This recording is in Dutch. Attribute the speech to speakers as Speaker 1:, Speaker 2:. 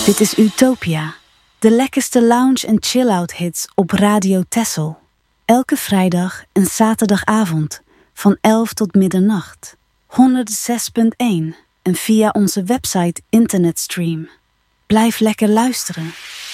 Speaker 1: Dit is Utopia, de lekkerste lounge- en chill-out hits op Radio Texel. Elke vrijdag en zaterdagavond van 11 tot middernacht. 106.1 en via onze website internetstream. Blijf lekker luisteren.